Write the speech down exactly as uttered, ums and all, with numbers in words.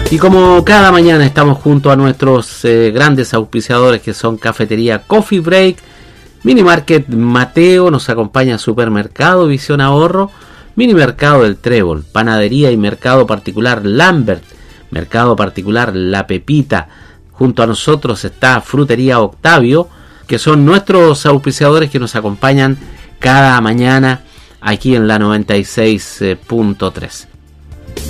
Y como cada mañana estamos junto a nuestros eh, grandes auspiciadores que son Cafetería Coffee Break, Mini Market Mateo, nos acompaña Supermercado Visión Ahorro, Mini Mercado del Trébol, Panadería y Mercado Particular Lambert, Mercado Particular La Pepita. Junto a nosotros está Frutería Octavio, que son nuestros auspiciadores que nos acompañan cada mañana aquí en la noventa y seis punto tres.